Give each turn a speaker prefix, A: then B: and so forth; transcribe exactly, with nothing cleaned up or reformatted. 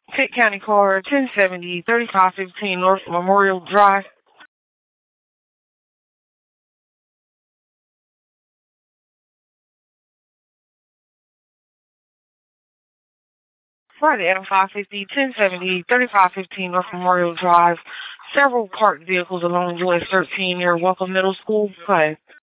A: Pitt County Car, ten seventy, thirty-five fifteen North Memorial Drive. Friday, Adam five fifty, ten seventy, thirty-five fifteen North Memorial Drive. Several parked vehicles along U S thirteen near Welcome Middle School. Go ahead.